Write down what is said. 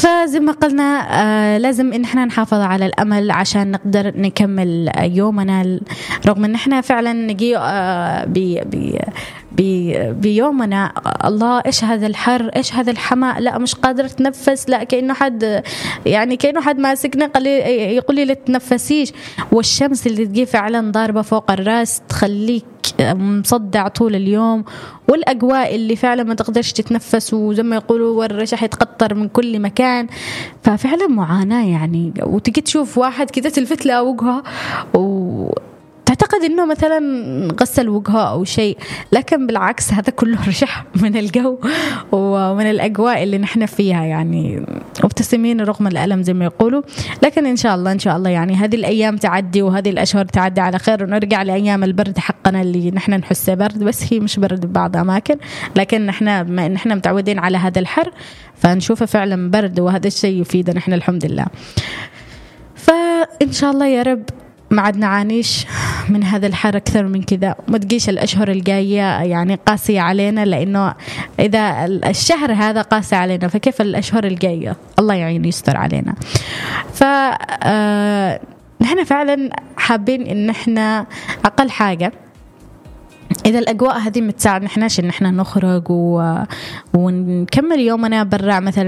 فزي ما قلنا لازم إن احنا نحافظ على الأمل عشان نقدر نكمل يومنا، رغم إن احنا فعلا نجي بيومنا الله إيش هذا الحر، إيش هذا الحماء، لا مش قادر تنفس، لا كأنه حد يعني كأنه حد ماسكنا يقول لي لا تنفسيش، والشمس اللي تجي فعلا ضاربة فوق الرأس تخليك مصدع طول اليوم، والأجواء اللي فعلا ما تقدرش تتنفس، وزي ما يقولوا والرشح يتقطر من كل مكان. ففعلا معاناة يعني. وتجي تشوف واحد كده تلفت له وجهه تعتقد إنه مثلا غسل وجهه أو شيء، لكن بالعكس هذا كله رشح من الجو ومن الأجواء اللي نحن فيها يعني، مبتسمين رغم الألم زي ما يقولوا. لكن إن شاء الله يعني هذه الأيام تعدي وهذه الأشهر تعدي على خير، ونرجع لأيام البرد حقنا اللي نحن نحسه برد، بس هي مش برد ببعض أماكن، لكن نحن متعودين على هذا الحر فنشوفه فعلا برد، وهذا الشيء يفيدنا نحن الحمد لله. فإن شاء الله يا رب ما عاد نعانيش من هذا الحر أكثر من كذا، ما تجيش الأشهر الجاية يعني قاسية علينا، لأنه إذا الشهر هذا قاسي علينا فكيف الأشهر الجاية؟ الله يعين يستر علينا. نحن فعلا حابين إن نحن أقل حاجة إذا الأجواء هذه متساعد نحناش إن نحن نخرج ونكمل يومنا برا مثلا